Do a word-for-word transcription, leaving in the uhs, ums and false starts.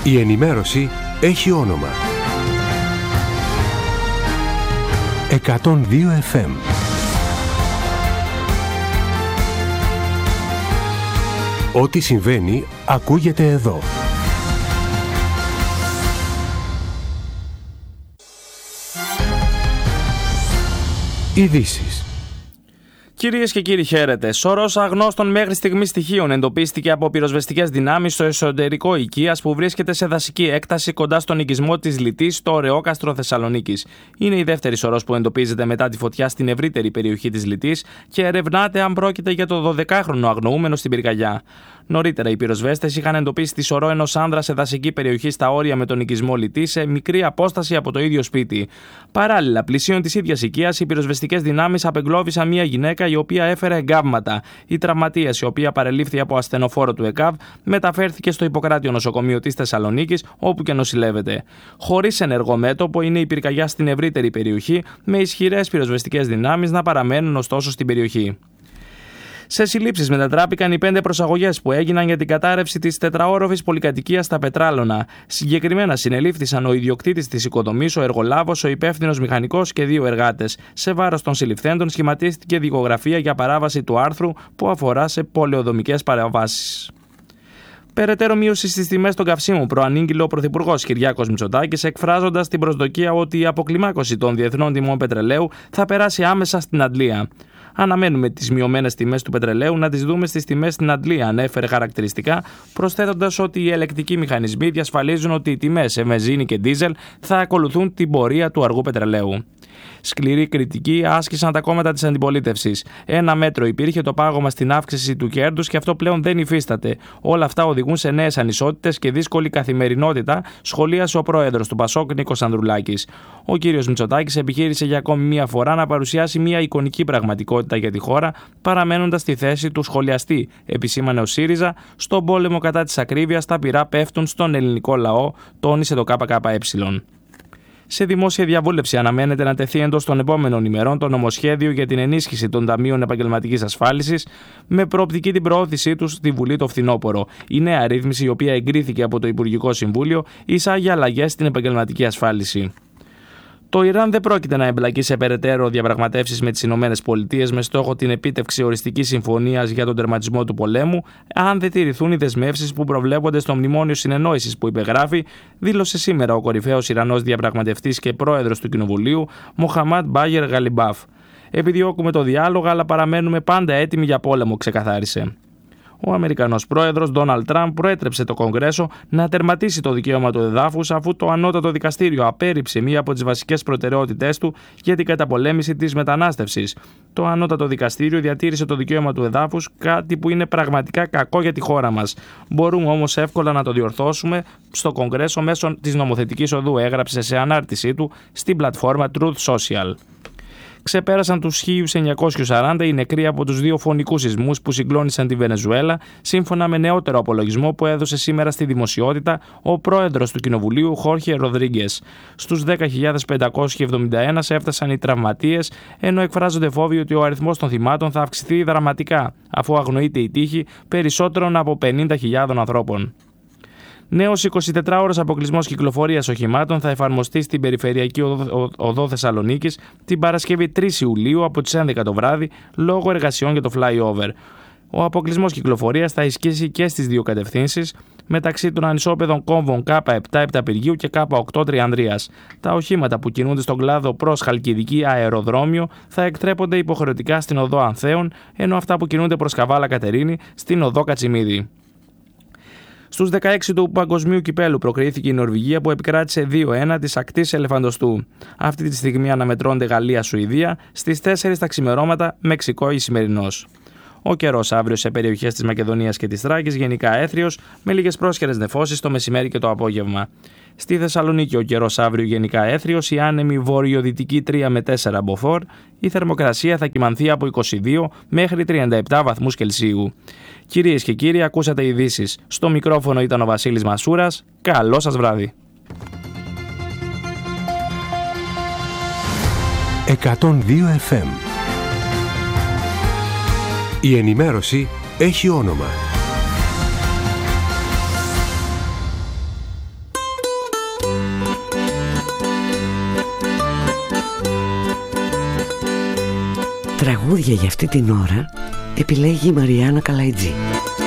Η ενημέρωση έχει όνομα. εκατόν δύο εφ εμ. Ό,τι συμβαίνει ακούγεται εδώ. Ειδήσεις. Κυρίες και κύριοι, χαίρετε. Σωρός αγνώστων μέχρι στιγμής στοιχείων εντοπίστηκε από πυροσβεστικές δυνάμεις στο εσωτερικό οικίας που βρίσκεται σε δασική έκταση κοντά στον οικισμό της Λυτής στο Ρεόκαστρο Θεσσαλονίκης. Είναι η δεύτερη σωρός που εντοπίζεται μετά τη φωτιά στην ευρύτερη περιοχή της Λυτής και ερευνάται αν πρόκειται για το δωδεκάχρονο αγνοούμενο στην πυρκαγιά. Νωρίτερα, οι πυροσβέστες είχαν εντοπίσει τη σωρό ενός άνδρα σε δασική περιοχή στα όρια με τον οικισμό Λυτή σε μικρή απόσταση από το ίδιο σπίτι. Παράλληλα, πλησίον της ίδιας οικίας, οι πυροσβεστικές δυνάμεις απεγκλώβησαν μια γυναίκα η οποία έφερε εγκάβματα. Η τραυματίας, η οποία παρελήφθη από ασθενοφόρο του ΕΚΑΒ, μεταφέρθηκε στο Ιπποκράτιο Νοσοκομείο της Θεσσαλονίκης, όπου και νοσηλεύεται. Χωρίς ενεργό μέτωπο είναι η πυρκαγιά στην ευρύτερη περιοχή, με ισχυρές πυροσβεστικές δυνάμεις να παραμένουν ωστόσο στην περιοχή. Σε συλλήψεις μετατράπηκαν οι πέντε προσαγωγές που έγιναν για την κατάρρευση της τετραόροφης πολυκατοικίας στα Πετράλωνα. Συγκεκριμένα συνελήφθησαν ο ιδιοκτήτης της οικοδομής, ο εργολάβος, ο υπεύθυνος μηχανικός και δύο εργάτες. Σε βάρος των συλληφθέντων σχηματίστηκε δικογραφία για παράβαση του άρθρου που αφορά σε πολεοδομικές παραβάσεις. Περαιτέρω μείωση στις τιμές των καυσίμων προανήγγειλε ο Πρωθυπουργός Κυριάκος Μητσοτάκης, εκφράζοντας την προσδοκία ότι η αποκλιμάκωση των διεθνών τιμών πετρελαίου θα περάσει άμεσα στην Αντλία. Αναμένουμε τις μειωμένες τιμές του πετρελαίου να τις δούμε στις τιμές στην Αντλία, ανέφερε χαρακτηριστικά, προσθέτοντας ότι οι ελεκτικοί μηχανισμοί διασφαλίζουν ότι οι τιμές σε βενζίνη και ντίζελ θα ακολουθούν την πορεία του αργού πετρελαίου. Σκληρή κριτική άσκησαν τα κόμματα της αντιπολίτευσης. Ένα μέτρο υπήρχε, το πάγωμα στην αύξηση του κέρδους, και αυτό πλέον δεν υφίσταται. Όλα αυτά οδηγούν σε νέες ανισότητες και δύσκολη καθημερινότητα, σχολίασε ο πρόεδρος του Πασόκ, Νίκος Ανδρουλάκης. Ο κύριος Μητσοτάκης επιχείρησε για ακόμη μία φορά να παρουσιάσει μία εικονική πραγματικότητα για τη χώρα, παραμένοντας στη θέση του σχολιαστή, επισήμανε ο ΣΥΡΙΖΑ. Στον πόλεμο κατά της ακρίβειας τα πυρά πέφτουν στον ελληνικό λαό, τόνισε το ΚΚΕ. Σε δημόσια διαβούλευση αναμένεται να τεθεί εντός των επόμενων ημερών το νομοσχέδιο για την ενίσχυση των ταμείων επαγγελματικής ασφάλισης, με προοπτική την προώθησή τους στη Βουλή το φθινόπωρο. Η νέα ρύθμιση, η οποία εγκρίθηκε από το Υπουργικό Συμβούλιο, εισάγει αλλαγές στην επαγγελματική ασφάλιση. Το Ιράν δεν πρόκειται να εμπλακεί σε περαιτέρω διαπραγματεύσεις με τις Ηνωμένες Πολιτείες με στόχο την επίτευξη οριστικής συμφωνίας για τον τερματισμό του πολέμου, αν δεν τηρηθούν οι δεσμεύσεις που προβλέπονται στο μνημόνιο συνεννόησης που υπεγράφει, δήλωσε σήμερα ο κορυφαίος Ιρανός διαπραγματευτής και πρόεδρος του Κοινοβουλίου, Μοχαμάντ Μπάγερ Γαλιμπάφ. Επιδιώκουμε το διάλογο, αλλά παραμένουμε πάντα έτοιμοι για πόλεμο, ξεκαθάρισε. Ο Αμερικανός πρόεδρος Ντόναλντ Τραμπ προέτρεψε το Κογκρέσο να τερματίσει το δικαίωμα του εδάφους, αφού το ανώτατο δικαστήριο απέρριψε μία από τις βασικές προτεραιότητές του για την καταπολέμηση της μετανάστευσης. Το ανώτατο δικαστήριο διατήρησε το δικαίωμα του εδάφους, κάτι που είναι πραγματικά κακό για τη χώρα μας. Μπορούμε όμως εύκολα να το διορθώσουμε στο Κογκρέσο μέσω της νομοθετικής οδού, έγραψε σε ανάρτησή του στην πλατφόρμα Truth Social. Ξεπέρασαν τους χίλια εννιακόσιους σαράντα οι νεκροί από τους δύο φωνικούς σεισμούς που συγκλώνησαν τη Βενεζουέλα, σύμφωνα με νεότερο απολογισμό που έδωσε σήμερα στη δημοσιότητα ο πρόεδρος του Κοινοβουλίου, Χόρχε Ροδρίγκες. Στους δέκα χιλιάδες πεντακόσιοι εβδομήντα ένα έφτασαν οι τραυματίες, ενώ εκφράζονται φόβοι ότι ο αριθμός των θυμάτων θα αυξηθεί δραματικά, αφού αγνοείται η τύχη περισσότερων από πενήντα χιλιάδες ανθρώπων. Νέος εικοσιτετράωρος αποκλεισμός κυκλοφορίας οχημάτων θα εφαρμοστεί στην περιφερειακή οδό, οδό Θεσσαλονίκης την Παρασκευή τρεις Ιουλίου από τις έντεκα το βράδυ, λόγω εργασιών για το flyover. Ο αποκλεισμός κυκλοφορίας θα ισχύσει και στις δύο κατευθύνσεις, μεταξύ των ανισόπεδων κόμβων Κ επτά Επταπηργίου και Κ οκτώ Τριανδρίας. Τα οχήματα που κινούνται στον κλάδο προς Χαλκιδική αεροδρόμιο θα εκτρέπονται υποχρεωτικά στην οδό Ανθέων, ενώ αυτά που κινούνται προς Καβάλα Κατερίνη στην οδό Κατσιμίδη. Στους δεκαέξι του Παγκοσμίου Κυπέλου προκρίθηκε η Νορβηγία, που επικράτησε δύο ένα της ακτής Ελεφαντοστού. Αυτή τη στιγμή αναμετρώνται Γαλλία-Σουηδία, στις τέσσερις τα ξημερώματα Μεξικό-Ισημερινός. Ο καιρός αύριο σε περιοχές της Μακεδονίας και της Θράκης γενικά έθριος, με λίγες πρόσχερες νεφώσεις το μεσημέρι και το απόγευμα. Στη Θεσσαλονίκη ο καιρός αύριο γενικά έθριος, η άνεμη βορειοδυτική τρία με τέσσερα μποφόρ, η θερμοκρασία θα κυμανθεί από είκοσι δύο μέχρι τριάντα επτά βαθμούς Κελσίου. Κυρίες και κύριοι, ακούσατε ειδήσεις. Στο μικρόφωνο ήταν ο Βασίλης Μασούρας. Καλό σας βράδυ. εκατόν δύο εφ εμ. Η ενημέρωση έχει όνομα. Τραγούδια για αυτή την ώρα επιλέγει η Μαριάννα Καλαϊτζή.